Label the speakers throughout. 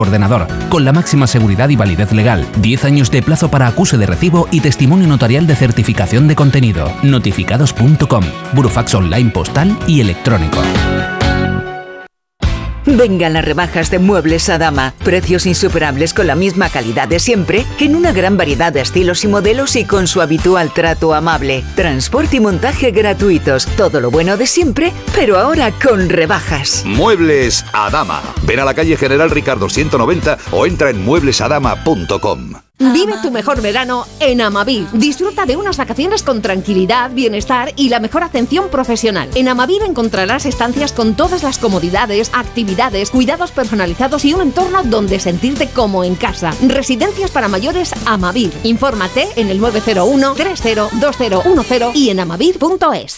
Speaker 1: ordenador, con la máxima seguridad y validez legal, 10 años de plazo para acuse de recibo y testimonio notarial de certificación de contenido. Notificados.com, burofax online postal y electrónico.
Speaker 2: Vengan las rebajas de Muebles Adama. Precios insuperables con la misma calidad de siempre, en una gran variedad de estilos y modelos y con su habitual trato amable. Transporte y montaje gratuitos. Todo lo bueno de siempre, pero ahora con rebajas.
Speaker 3: Muebles Adama. Ven a la calle General Ricardo 190 o entra en mueblesadama.com.
Speaker 4: Vive tu mejor verano en Amavir. Disfruta de unas vacaciones con tranquilidad, bienestar y la mejor atención profesional. En Amavir encontrarás estancias con todas las comodidades, actividades, cuidados personalizados y un entorno donde sentirte como en casa. Residencias para mayores Amavir. Infórmate en el 901 302010 y en amavir.es.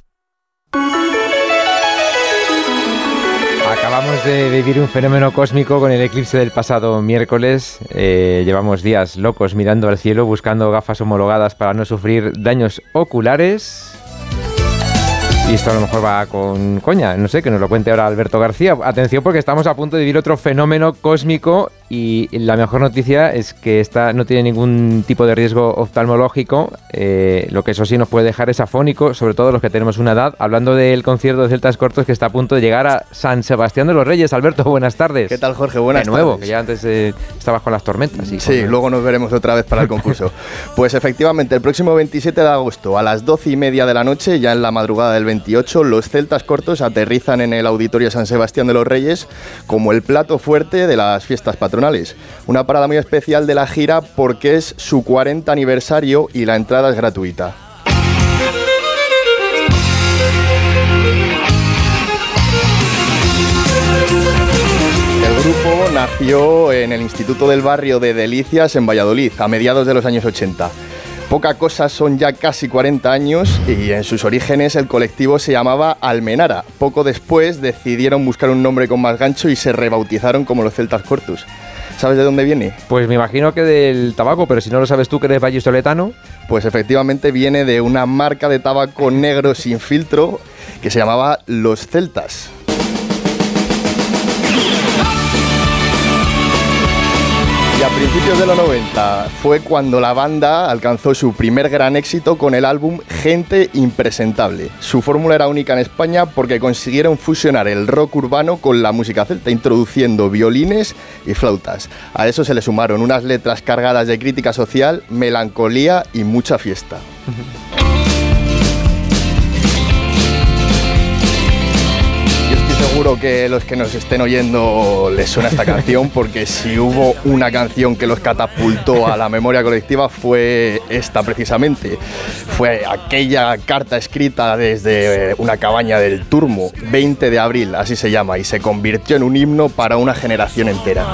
Speaker 5: Acabamos de vivir un fenómeno cósmico con el eclipse del pasado miércoles. Llevamos días locos mirando al cielo, buscando gafas homologadas para no sufrir daños oculares. Y esto a lo mejor va con coña, no sé, que nos lo cuente ahora Alberto García. Atención, porque estamos a punto de vivir otro fenómeno cósmico y la mejor noticia es que esta no tiene ningún tipo de riesgo oftalmológico. Lo que eso sí nos puede dejar es afónico, sobre todo los que tenemos una edad. Hablando del concierto de Celtas Cortos que está a punto de llegar a San Sebastián de los Reyes. Alberto, buenas tardes.
Speaker 6: ¿Qué tal, Jorge? Buenas tardes.
Speaker 5: De nuevo, que ya antes estabas con las tormentas.
Speaker 6: Sí, luego nos veremos otra vez para el concurso. Pues efectivamente, el próximo 27 de agosto a las 12:30 de la noche, ya en la madrugada del 28, los Celtas Cortos aterrizan en el Auditorio San Sebastián de los Reyes como el plato fuerte de las fiestas patronales. Una parada muy especial de la gira porque es su 40 aniversario y la entrada es gratuita. El grupo nació en el Instituto del Barrio de Delicias en Valladolid a mediados de los años 80. Poca cosa, son ya casi 40 años y en sus orígenes el colectivo se llamaba Almenara. Poco después decidieron buscar un nombre con más gancho y se rebautizaron como los Celtas Cortos. ¿Sabes de dónde viene?
Speaker 5: Pues me imagino que del tabaco, pero si no lo sabes tú que eres vallisoletano.
Speaker 6: Pues efectivamente viene de una marca de tabaco negro sin filtro que se llamaba Los Celtas. Y a principios de los 90 fue cuando la banda alcanzó su primer gran éxito con el álbum Gente Impresentable. Su fórmula era única en España porque consiguieron fusionar el rock urbano con la música celta, introduciendo violines y flautas. A eso se le sumaron unas letras cargadas de crítica social, melancolía y mucha fiesta. Seguro que los que nos estén oyendo les suena esta canción, porque si hubo una canción que los catapultó a la memoria colectiva fue esta precisamente. Fue aquella carta escrita desde una cabaña del Turmo, 20 de abril, así se llama, y se convirtió en un himno para una generación entera.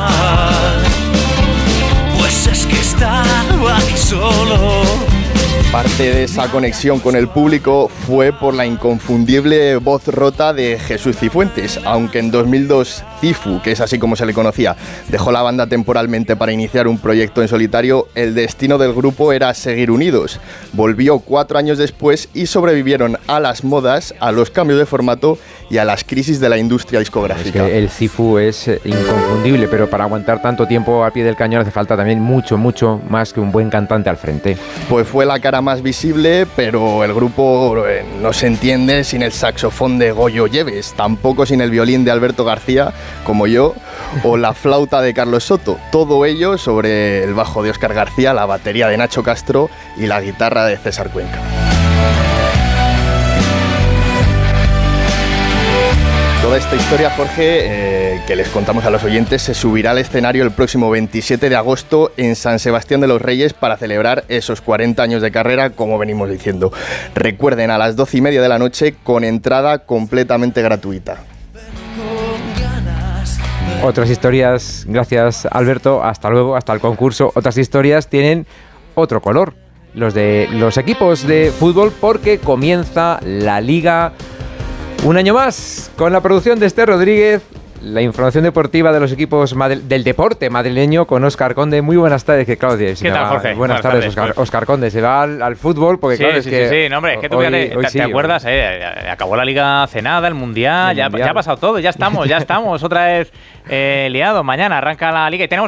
Speaker 7: Pues es que estaba aquí solo.
Speaker 6: Parte de esa conexión con el público fue por la inconfundible voz rota de Jesús Cifuentes, aunque en 2002 Cifu, que es así como se le conocía, dejó la banda temporalmente para iniciar un proyecto en solitario. El destino del grupo era seguir unidos. Volvió 4 años después y sobrevivieron a las modas, a los cambios de formato y a las crisis de la industria discográfica.
Speaker 5: Es que el Cifu es inconfundible, pero para aguantar tanto tiempo al pie del cañón hace falta también mucho más que un buen cantante al frente.
Speaker 6: Pues fue la cara más visible, pero el grupo no se entiende sin el saxofón de Goyo Lleves, tampoco sin el violín de Alberto García, como yo, o la flauta de Carlos Soto. Todo ello sobre el bajo de Óscar García, la batería de Nacho Castro y la guitarra de César Cuenca. Toda esta historia, Jorge, que les contamos a los oyentes, se subirá al escenario el próximo 27 de agosto en San Sebastián de los Reyes para celebrar esos 40 años de carrera, como venimos diciendo. Recuerden, a las 12:30 de la noche, con entrada completamente gratuita.
Speaker 5: Otras historias, gracias Alberto, hasta luego, hasta el concurso. Otras historias tienen otro color, los de los equipos de fútbol, porque comienza la Liga un año más, con la producción de Esther Rodríguez La información deportiva de los equipos del deporte madrileño con Óscar Conde. Muy buenas tardes, que Claudia.
Speaker 8: ¿Qué tal, Jorge?
Speaker 5: Buenas tardes, Óscar Conde. Se va al fútbol porque
Speaker 8: sí,
Speaker 5: claro,
Speaker 8: sí,
Speaker 5: es que...
Speaker 8: Sí, no, hombre, es que tú te acuerdas, acabó la Liga Cenada, el Mundial, ya ha pasado todo, ya estamos otra vez liados. Mañana arranca la Liga y tenemos